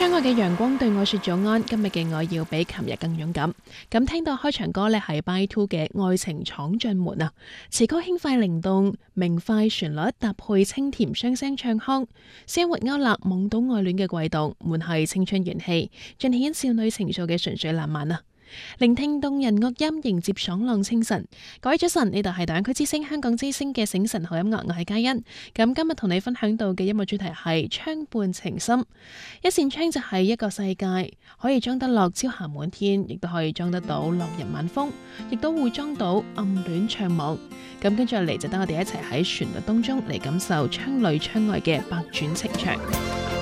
窗外嘅陽光對我說早安，今日嘅我要比琴日更勇敢。咁聽到開場歌呢係 By Two 嘅《愛情闖進門》啊，詞歌輕快靈動，明快旋律搭配清甜雙聲唱腔，鮮活勾勒懵懂愛戀嘅悸動，滿係青春元氣，盡顯少女情愫嘅純粹浪漫啊！聆聽動人樂音，迎接爽朗清晨。各位早晨，呢度係大灣區之聲香港之聲嘅醒晨好音樂，我係嘉欣。咁今日同你分享到嘅音樂主題係窗伴情深。一扇窗就係一個世界，可以裝得落朝霞滿天，亦都可以裝得到落日晚風，亦都會裝到暗戀悵惘。咁跟住嚟就等我哋一齊喺旋律當中嚟感受窗裏窗外嘅百轉情長。